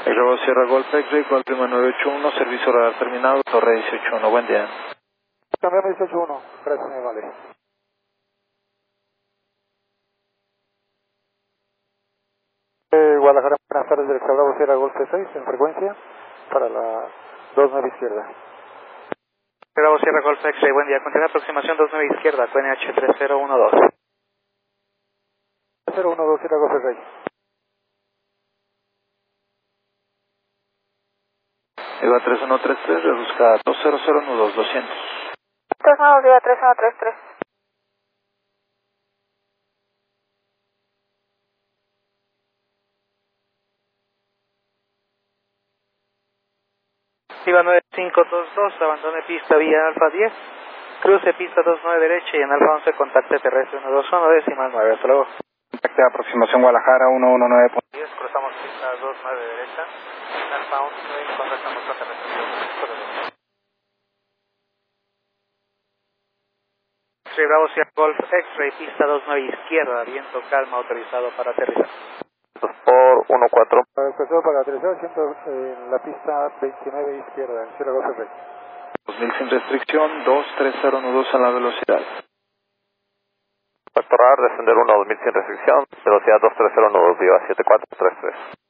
Luego Sierra Golf X-Ray, Golf Lima 981, servicio radar terminado, Torre 181, buen día. Cambiame 181, gracias, me vale. Guadalajara, buenas tardes, del Bravo Sierra Golf 6 en frecuencia para la 29 izquierda. Bravo Sierra Golf X-Ray, buen día. Continúa aproximación 29 izquierda, QNH 3012. 012 Sierra Golf X-Ray. Eva 3133, reduzca 200 nudos 200. 2 Eva 3133. Iba 9522, abandone pista vía Alfa 10, cruce pista 29 derecha y en Alfa 11 contacte terrestre 121, decimal 9, hasta luego. Contacte de aproximación Guadalajara 119. 10, cruzamos pista 29 derecha, en Alfa 11 contactamos con terrestre 121. Sí, Bravo Sierra Golf X-Ray, pista 29 izquierda, viento calma, autorizado para aterrizar. Por 14. Para aterrizar, siento en la pista 29 izquierda, en Sierra Golf X-Ray. 2000 sin restricción, 230 nudos a la velocidad. Factor radar, descender 1 2000 sin restricción, velocidad 230 nudos, viva 7433.